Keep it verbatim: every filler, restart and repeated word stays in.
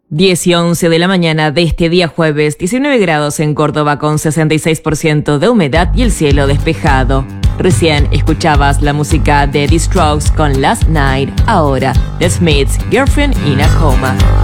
diez y once de la mañana de este día jueves, diecinueve grados en Córdoba con sesenta y seis por ciento de humedad y el cielo despejado. Recién escuchabas la música de The Strokes con Last Night, ahora The Smiths, Girlfriend in a Coma.